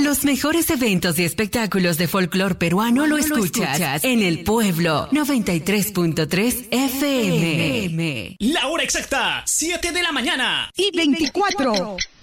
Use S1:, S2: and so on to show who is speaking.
S1: Los mejores eventos y espectáculos de folclor peruano lo escuchas en El Pueblo 93.3 FM.
S2: La hora exacta, 7 de la mañana.
S3: Y 24.